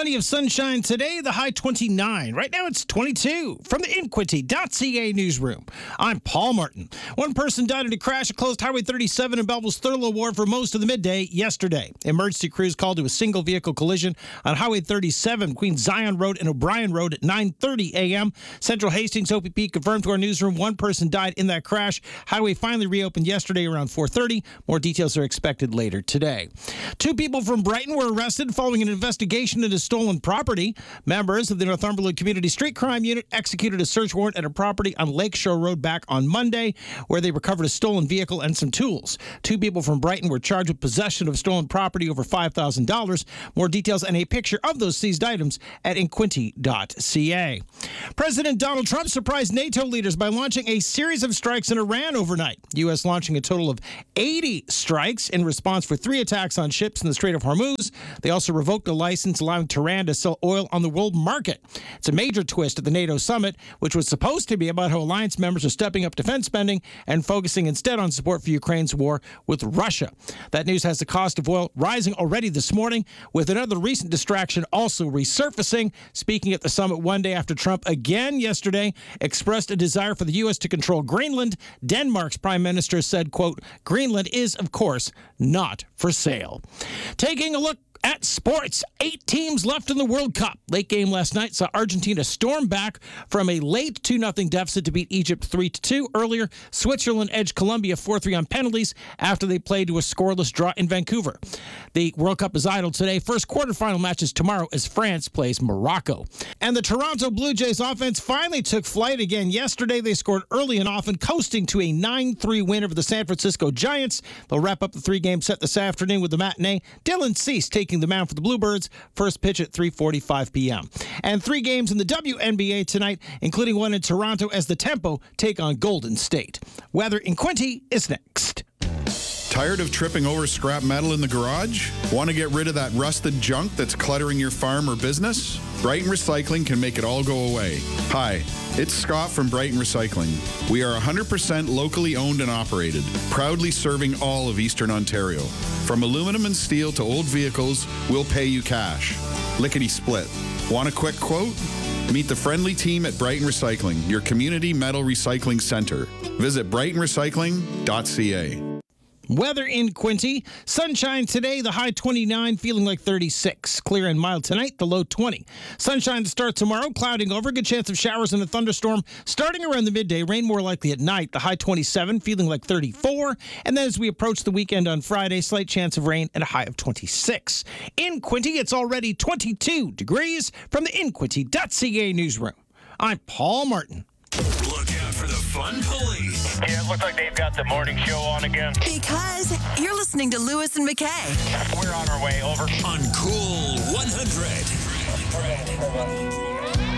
Plenty of sunshine today, the high 29. Right now it's 22. From the Inquity.ca newsroom, I'm Paul Martin. One person died in a crash at closed Highway 37 in Belleville's Thurlow Ward for most of the midday yesterday. Emergency crews called to a single vehicle collision on Highway 37 between Zion Road and O'Brien Road at 9:30 a.m. Central Hastings OPP confirmed to our newsroom one person died in that crash. Highway finally reopened yesterday around 4:30. More details are expected later today. Two people from Brighton were arrested following an investigation into stolen property. Members of the Northumberland Community Street Crime Unit executed a search warrant at a property on Lakeshore Road back on Monday, where they recovered a stolen vehicle and some tools. Two people from Brighton were charged with possession of stolen property over $5,000. More details and a picture of those seized items at inquinty.ca. President Donald Trump surprised NATO leaders by launching a series of strikes in Iran overnight. U.S. launching a total of 80 strikes in response for 3 attacks on ships in the Strait of Hormuz. They also revoked a license allowing Tehran to sell oil on the world market. It's a major twist at the NATO summit, which was supposed to be about how alliance members are stepping up defense spending and focusing instead on support for Ukraine's war with Russia. That news has the cost of oil rising already this morning, with another recent distraction also resurfacing. Speaking at the summit one day after Trump again yesterday expressed a desire for the U.S. to control Greenland, Denmark's prime minister said, quote, "Greenland is, of course, not for sale." Taking a look at sports, 8 teams left in the World Cup. Late game last night saw Argentina storm back from a late 2-0 deficit to beat Egypt 3-2. Earlier, Switzerland edged Colombia 4-3 on penalties after they played to a scoreless draw in Vancouver. The World Cup is idle today. First quarterfinal matches tomorrow as France plays Morocco. And the Toronto Blue Jays offense finally took flight again yesterday. They scored early and often, coasting to a 9-3 win over the San Francisco Giants. They'll wrap up the 3-game set this afternoon with the matinee. Dylan Cease taking the mound for the Bluebirds. First pitch at 3:45 p.m. And 3 games in the WNBA tonight, including one in Toronto as the Tempo take on Golden State. Weather in Quinty is next. Tired of tripping over scrap metal in the garage? Want to get rid of that rusted junk that's cluttering your farm or business? Brighton Recycling can make it all go away. Hi, it's Scott from Brighton Recycling. We are 100% locally owned and operated, proudly serving all of Eastern Ontario. From aluminum and steel to old vehicles, we'll pay you cash. Lickety split. Want a quick quote? Meet the friendly team at Brighton Recycling, your community metal recycling center. Visit brightonrecycling.ca. Weather in Quinty. Sunshine today, the high 29, feeling like 36. Clear and mild tonight, the low 20. Sunshine to start tomorrow, clouding over. Good chance of showers and a thunderstorm starting around the midday. Rain more likely at night, the high 27, feeling like 34. And then as we approach the weekend on Friday, slight chance of rain and a high of 26. In Quinty, it's already 22 degrees. From the Inquity.ca newsroom, I'm Paul Martin. Look out for the fun police. Yeah, it looks like they've got the morning show on again. Because you're listening to Lewis and McKay. We're on our way, over. On Cool 100.